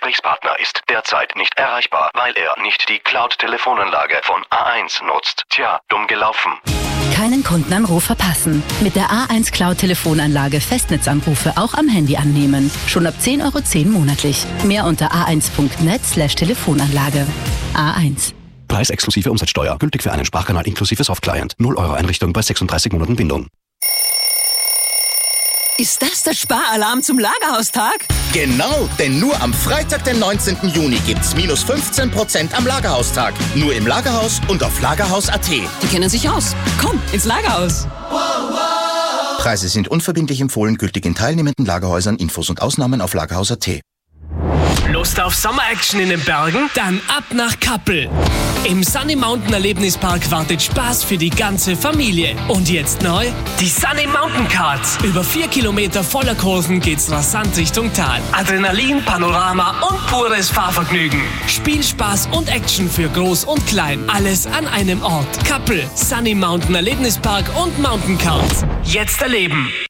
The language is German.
Gesprächspartner ist derzeit nicht erreichbar, weil er nicht die Cloud-Telefonanlage von A1 nutzt. Tja, dumm gelaufen. Keinen Kundenanruf verpassen. Mit der A1 Cloud-Telefonanlage Festnetzanrufe auch am Handy annehmen. Schon ab 10,10 € monatlich. Mehr unter a1.net/Telefonanlage. A1. Preis exklusive Umsatzsteuer. Gültig für einen Sprachkanal inklusive Softclient. 0 € Einrichtung bei 36 Monaten Bindung. Ist das der Sparalarm zum Lagerhaustag? Genau, denn nur am Freitag, den 19. Juni gibt's minus 15% am Lagerhaustag. Nur im Lagerhaus und auf lagerhaus.at. Die kennen sich aus. Komm, ins Lagerhaus. Preise sind unverbindlich empfohlen, gültig in teilnehmenden Lagerhäusern. Infos und Ausnahmen auf lagerhaus.at. Lust auf Sommer-Action in den Bergen? Dann ab nach Kappel. Im Sunny Mountain Erlebnispark wartet Spaß für die ganze Familie. Und jetzt neu? Die Sunny Mountain Cards. Über 4 Kilometer voller Kurven geht's rasant Richtung Tal. Adrenalin, Panorama und pures Fahrvergnügen. Spielspaß und Action für Groß und Klein. Alles an einem Ort. Kappel, Sunny Mountain Erlebnispark und Mountain Cards. Jetzt erleben.